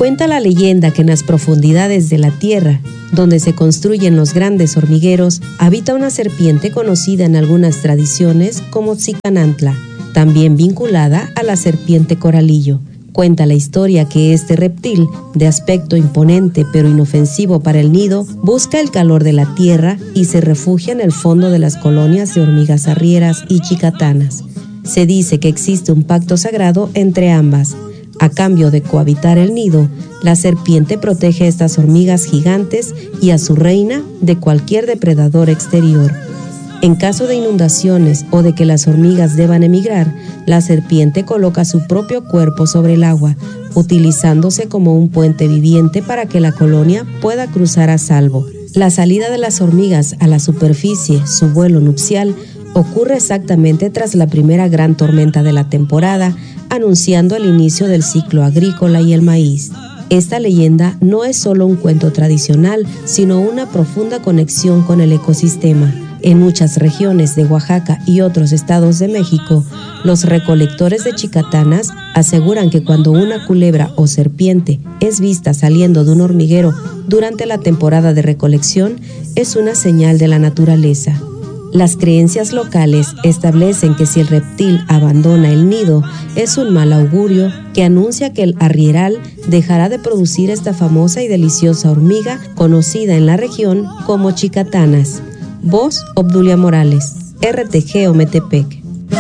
Cuenta la leyenda que en las profundidades de la tierra, donde se construyen los grandes hormigueros, habita una serpiente conocida en algunas tradiciones como Tzikanantla, también vinculada a la serpiente coralillo. Cuenta la historia que este reptil, de aspecto imponente pero inofensivo para el nido, busca el calor de la tierra y se refugia en el fondo de las colonias de hormigas arrieras y chicatanas. Se dice que existe un pacto sagrado entre ambas. A cambio de cohabitar el nido, la serpiente protege a estas hormigas gigantes y a su reina de cualquier depredador exterior. En caso de inundaciones o de que las hormigas deban emigrar, la serpiente coloca su propio cuerpo sobre el agua, utilizándose como un puente viviente para que la colonia pueda cruzar a salvo. La salida de las hormigas a la superficie, su vuelo nupcial, ocurre exactamente tras la primera gran tormenta de la temporada, anunciando el inicio del ciclo agrícola y el maíz. Esta leyenda no es solo un cuento tradicional, sino una profunda conexión con el ecosistema. En muchas regiones de Oaxaca y otros estados de México, los recolectores de chicatanas aseguran que cuando una culebra o serpiente es vista saliendo de un hormiguero durante la temporada de recolección, es una señal de la naturaleza. Las creencias locales establecen que si el reptil abandona el nido, es un mal augurio que anuncia que el arrieral dejará de producir esta famosa y deliciosa hormiga conocida en la región como chicatanas. Voz, Obdulia Morales, RTG Ometepec.